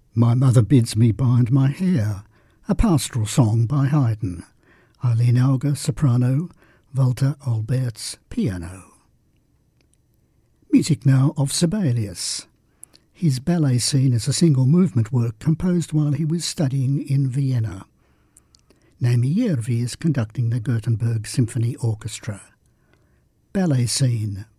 My Mother Bids Me Bind My Hair, a pastoral song by Haydn. Eileen Alger, soprano, Walter Alberts, piano. Music now of Sibelius. His ballet scene is a single movement work composed while he was studying in Vienna. Naimi Järvi is conducting the Gothenburg Symphony Orchestra. Ballet Scene